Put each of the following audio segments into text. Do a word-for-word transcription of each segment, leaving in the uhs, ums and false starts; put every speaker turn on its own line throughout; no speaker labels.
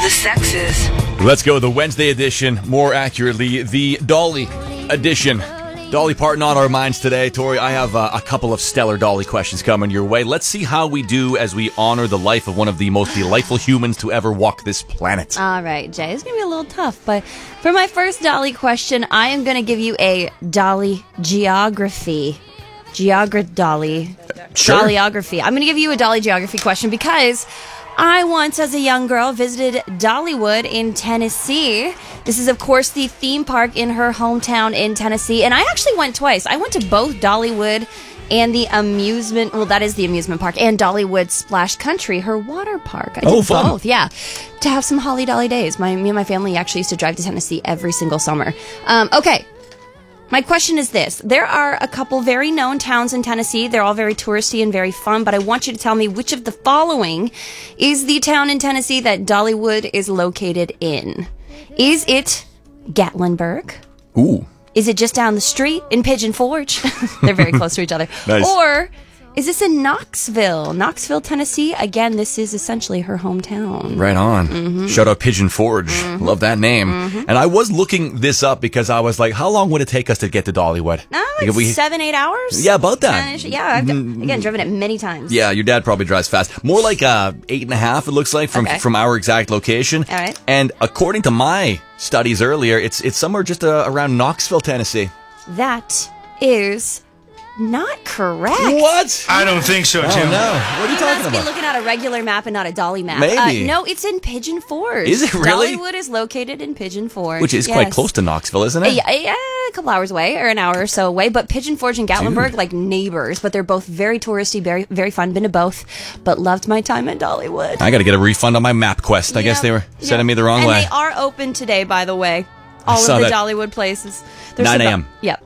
the sexes.
Let's go, the Wednesday edition, more accurately, the Dolly edition. Dolly Parton on our minds today. Tori, I have uh, a couple of stellar Dolly questions coming your way. Let's see how we do as we honor the life of one of the most delightful humans to ever walk this planet.
All right, Jay, it's going to be a little tough, but for my first Dolly question, I am going to give you a Dolly geography. Geogra Dolly.
Sure.
Dollyography. I'm going to give you a Dolly geography question because I once, as a young girl, visited Dollywood in Tennessee. This is, of course, the theme park in her hometown in Tennessee. And I actually went twice. I went to both Dollywood and the amusement, well, that is the amusement park, and Dollywood Splash Country, her water park. I did
oh, fun.
both, yeah, to have some holly dolly days. My, me and my family actually used to drive to Tennessee every single summer. Um, okay. My question is this. There are a couple very known towns in Tennessee. They're all very touristy and very fun, but I want you to tell me which of the following is the town in Tennessee that Dollywood is located in. Is it Gatlinburg?
Ooh.
Is it just down the street in Pigeon Forge? They're very close to each other.
Nice.
Or is this in Knoxville? Knoxville, Tennessee? Again, this is essentially her hometown.
Right on.
Mm-hmm.
Shout out Pigeon Forge. Mm-hmm. Love that name. Mm-hmm. And I was looking this up because I was like, how long would it take us to get to Dollywood?
No,
like
like
we...
seven, eight hours?
Yeah, about that.
Uh, yeah, I've done, again, driven it many times.
Yeah, your dad probably drives fast. More like uh, eight and a half, it looks like, from,
okay.
from our exact location.
All right.
And according to my studies earlier, it's, it's somewhere just uh, around Knoxville, Tennessee.
That is not correct.
What?
I don't think so, Tim.
Oh, no. What are you,
You
talking
must
about?
be looking at a regular map and not a Dolly map.
Maybe.
Uh, no, it's in Pigeon Forge.
Is it really?
Dollywood is located in Pigeon Forge.
Which is
yes.
quite close to Knoxville, isn't it?
Yeah, yeah, a couple hours away, or an hour or so away. But Pigeon Forge and Gatlinburg,
Dude.
like neighbors, but they're both very touristy, very very fun. Been to both, but loved my time in Dollywood.
I got to get a refund on my map quest. I
Yep,
guess they were sending
yep.
me the wrong
and
way.
And they are open today, by the way. All
saw
of the
that.
Dollywood places. There's
nine
about-
a.m.
Yep.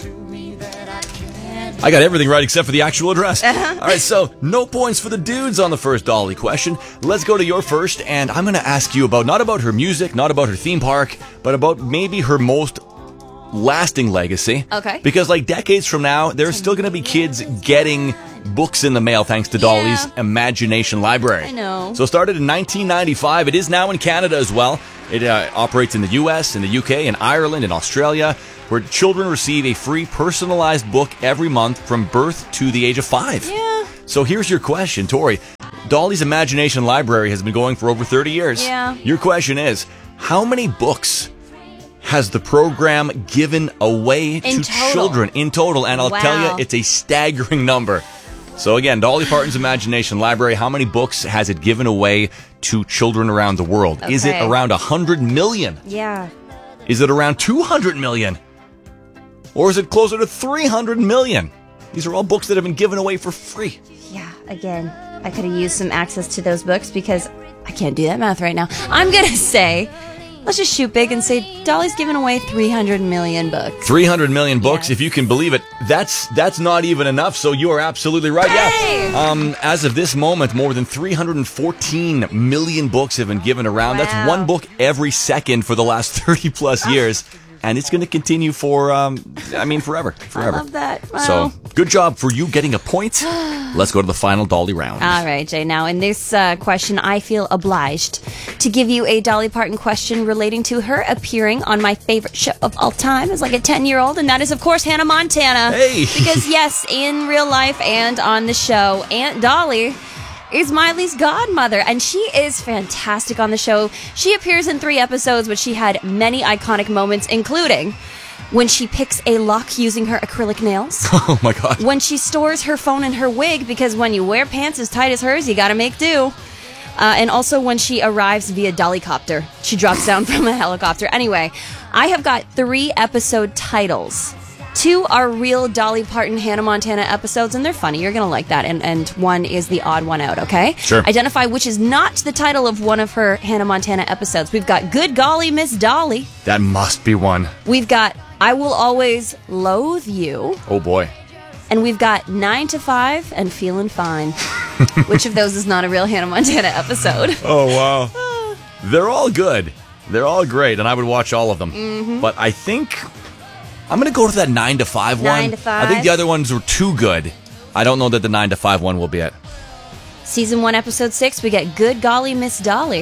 I got everything right except for the actual address.
Uh-huh.
All right, so no points for the dudes on the first Dolly question. Let's go to your first, and I'm going to ask you about, not about her music, not about her theme park, but about maybe her most lasting legacy.
Okay.
Because like decades from now, there's still going to be kids getting books in the mail thanks to Dolly's
Yeah.
Imagination Library.
I know.
So it started in nineteen ninety-five. It is now in Canada as well. It uh, operates in the U S, in the U K, in Ireland, in Australia, where children receive a free personalized book every month from birth to the age of five.
Yeah.
So here's your question, Tori. Dolly's Imagination Library has been going for over thirty years.
Yeah.
Your question is, how many books has the program given away
In
to
total.
children in total? And I'll
Wow.
tell you, it's a staggering number. So again, Dolly Parton's Imagination Library, how many books has it given away to children around the world? Is it
Okay.
around one hundred million?
Yeah.
Is it around two hundred million? Or is it closer to three hundred million? These are all books that have been given away for free.
Yeah, again, I could have used some access to those books because I can't do that math right now. I'm going to say, let's just shoot big and say Dolly's giving away three hundred million books.
three hundred million books,
Yes.
if you can believe it. That's that's not even enough, so you are absolutely right.
Hey!
Yeah. Um, as of this moment, more than three hundred fourteen million books have been given around.
Wow.
That's one book every second for the last thirty plus years. And it's going to continue for, um, I mean, forever. Forever.
I love that. Wow.
So, good job for you getting a point. Let's go to the final Dolly round.
All right, Jay. Now, in this uh, question, I feel obliged to give you a Dolly Parton question relating to her appearing on my favorite show of all time as like a ten-year-old, and that is, of course, Hannah Montana.
Hey!
Because, yes, in real life and on the show, Aunt Dolly is Miley's godmother, and she is fantastic on the show. She appears in three episodes, but she had many iconic moments, including when she picks a lock using her acrylic nails.
Oh, my God.
When she stores her phone in her wig, because when you wear pants as tight as hers, you gotta make do. Uh, and also when she arrives via Dollycopter. She drops down from a helicopter. Anyway, I have got three episode titles. Two are real Dolly Parton Hannah Montana episodes, and they're funny. You're gonna like that. And and one is the odd one out, okay?
Sure.
Identify which is not the title of one of her Hannah Montana episodes. We've got Good Golly, Miss Dolly.
That must be one.
We've got I Will Always Loathe You.
Oh, boy.
And we've got nine to five and Feeling Fine. Which of those is not a real Hannah Montana episode?
Oh, wow. They're all good. They're all great, and I would watch all of them. Mm-hmm. But I think I'm going to go to that nine to five one.
Nine to five.
I think the other ones were too good. I don't know that the nine to five one will be it.
Season one, episode six, we get Good Golly, Miss Dolly.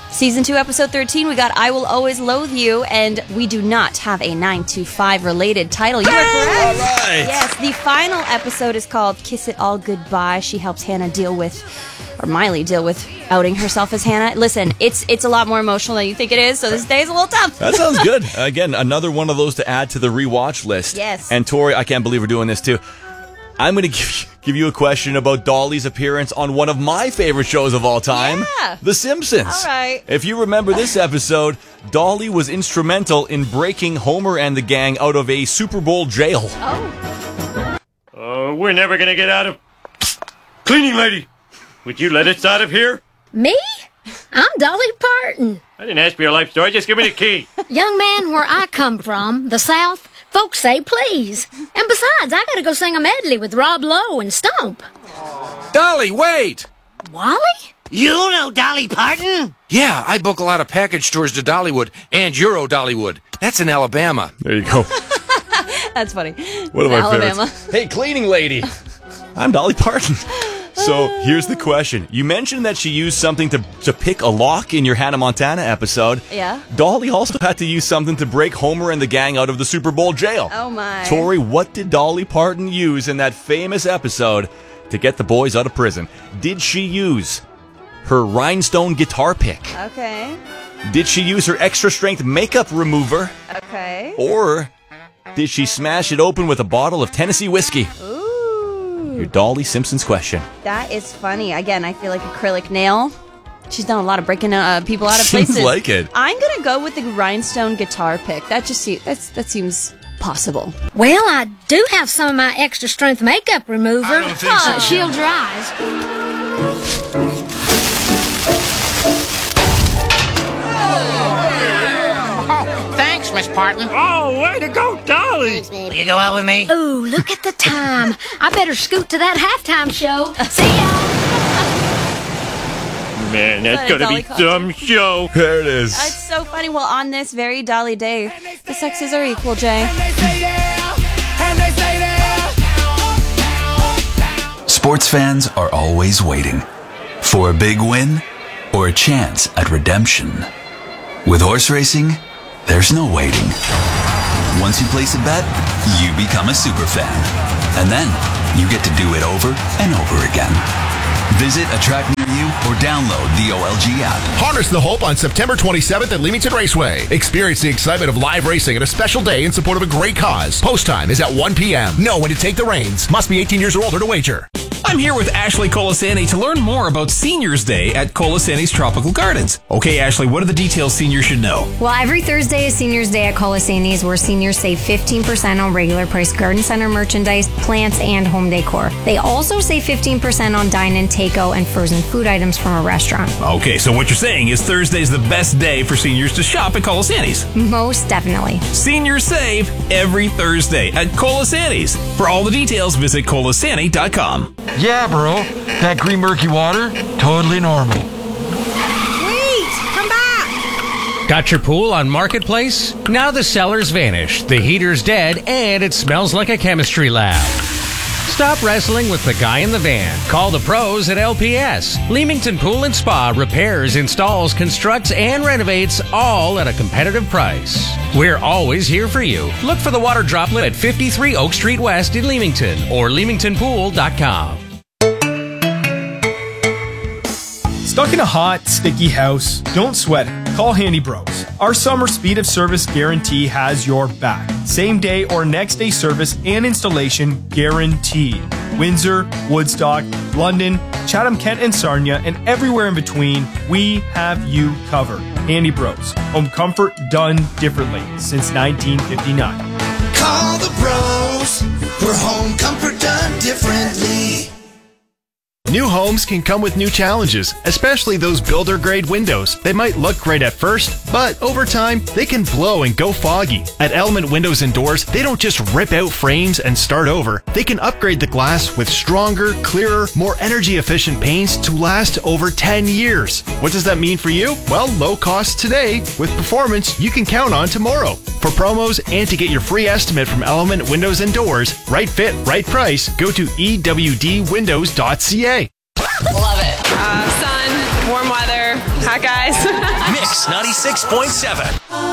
Season two, episode thirteen, we got I Will Always Loathe You, and we do not have a nine two five related title. You are correct.
All right.
Yes, the final episode is called Kiss It All Goodbye. She helps Hannah deal with, or Miley deal with, outing herself as Hannah. Listen, it's it's a lot more emotional than you think it is, so this day is a little tough.
That sounds good. Again, another one of those to add to the rewatch list.
Yes.
And Tori, I can't believe we're doing this too. I'm going to give you, give you a question about Dolly's appearance on one of my favorite shows of all time,
Yeah.
The Simpsons.
All right.
If you remember this episode, Dolly was instrumental in breaking Homer and the gang out of a Super Bowl jail.
Oh.
Oh, we're never gonna get out of... Cleaning lady! Would you let us out of here?
Me? I'm Dolly Parton.
I didn't ask for your life story, just give me the key.
Young man, where I come from, the South, folks say please. And besides, I gotta go sing a medley with Rob Lowe and Stump.
Dolly, wait!
Wally?
You know Dolly Parton?
Yeah, I book a lot of package tours to Dollywood and Euro Dollywood. That's in Alabama.
There you go.
That's funny.
One of my
Alabama.
favorites. Hey, cleaning lady. I'm Dolly Parton. So here's the question. You mentioned that she used something to, to pick a lock in your Hannah Montana episode.
Yeah.
Dolly also had to use something to break Homer and the gang out of the Super Bowl jail.
Oh, my.
Tori, what did Dolly Parton use in that famous episode to get the boys out of prison? Did she use her rhinestone guitar pick?
Okay.
Did she use her extra strength makeup remover?
Okay.
Or did she smash it open with a bottle of Tennessee whiskey?
Ooh.
Your Dolly Simpsons question.
That is funny. Again, I feel like acrylic nail. She's done a lot of breaking uh, people out of
Seems
places.
like it.
I'm gonna go with the rhinestone guitar pick. That just se- that's that seems possible.
Well, I do have some of my extra strength makeup remover.
I don't think so.
Uh, shield your eyes.
Oh, thanks, Miss Parton.
Oh, way to go, Dolly!
Will you go out with me?
Ooh, look at the time. I better scoot to that halftime show. See ya.
Man, that's
What a
gonna
Dolly
be
call.
some show.
There it is.
That's so funny. Well, on this very Dolly day, the sexes are equal, Jay.
Sports fans are always waiting for a big win or a chance at redemption. With horse racing, there's no waiting. Once you place a bet, you become a super fan. And then you get to do it over and over again. Visit a track near you or download the O L G app.
Harness the hope on September twenty-seventh at Leamington Raceway. Experience the excitement of live racing at a special day in support of a great cause. Post time is at one p.m. Know when to take the reins. Must be eighteen years or older to wager.
I'm here with Ashley Colasani to learn more about Seniors Day at Colasani's Tropical Gardens. Okay, Ashley, what are the details seniors should know?
Well, every Thursday is Seniors Day at Colasani's, where seniors save fifteen percent on regular price garden center merchandise, plants, and home decor. They also save fifteen percent on dine-in, takeout, and frozen food items from a restaurant.
Okay, so what you're saying is Thursday's the best day for seniors to shop at Colasani's.
Most definitely.
Seniors save every Thursday at Colasani's. For all the details, visit colasani dot com.
Yeah, bro. That green murky water, totally normal.
Wait, come back.
Got your pool on Marketplace? Now the seller's vanished, the heater's dead, and it smells like a chemistry lab. Stop wrestling with the guy in the van. Call the pros at L P S. Leamington Pool and Spa repairs, installs, constructs, and renovates, all at a competitive price. We're always here for you. Look for the water droplet at fifty-three Oak Street West in Leamington or leamington pool dot com.
Stuck in a hot, sticky house? Don't sweat it. Call Handy Bros. Our summer speed of service guarantee has your back. Same day or next day service and installation guaranteed. Windsor, Woodstock, London, Chatham, Kent, and Sarnia, and everywhere in between, we have you covered. Handy Bros. Home comfort done differently since nineteen fifty-nine.
Call the bros for home comfort done differently.
New homes can come with new challenges, especially those builder-grade windows. They might look great at first, but over time, they can blow and go foggy. At Element Windows and Doors, they don't just rip out frames and start over. They can upgrade the glass with stronger, clearer, more energy-efficient paints to last over ten years. What does that mean for you? Well, low cost today with performance you can count on tomorrow. For promos and to get your free estimate from Element Windows and Doors, right fit, right price, go to e w d windows dot c a.
Love it. Uh, sun, warm weather, high that, guys.
Mix ninety-six point seven.